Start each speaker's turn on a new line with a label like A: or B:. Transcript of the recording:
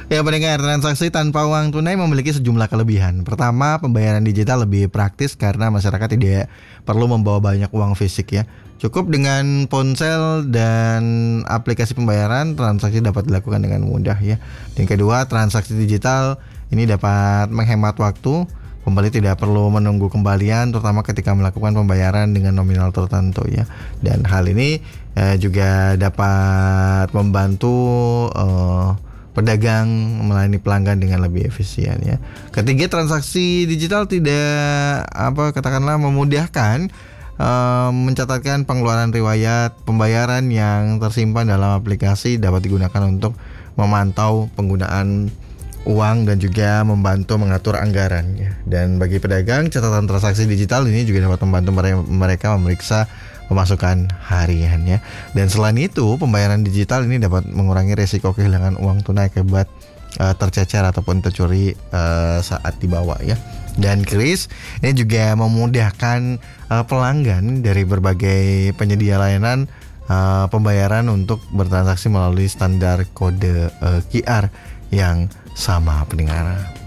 A: Ya pendengar, transaksi tanpa uang tunai memiliki sejumlah kelebihan. Pertama, pembayaran digital lebih praktis karena masyarakat tidak perlu membawa banyak uang fisik ya. Cukup dengan ponsel dan aplikasi pembayaran, transaksi dapat dilakukan dengan mudah ya. Dan kedua, transaksi digital ini dapat menghemat waktu. Pembeli tidak perlu menunggu kembalian, terutama ketika melakukan pembayaran dengan nominal tertentu ya. Dan hal ini juga dapat membantu pedagang melayani pelanggan dengan lebih efisien ya. Ketiga, transaksi digital tidak katakanlah memudahkan mencatatkan pengeluaran riwayat pembayaran yang tersimpan dalam aplikasi dapat digunakan untuk memantau penggunaan uang dan juga membantu mengatur anggaran ya. Dan bagi pedagang, catatan transaksi digital ini juga dapat membantu mereka memeriksa pemasukan harian ya. Dan selain itu, pembayaran digital ini dapat mengurangi resiko kehilangan uang tunai akibat tercecer ataupun tercuri saat dibawa ya. Dan Kris ini juga memudahkan pelanggan dari berbagai penyedia layanan pembayaran untuk bertransaksi melalui standar kode QR yang sama pendengar.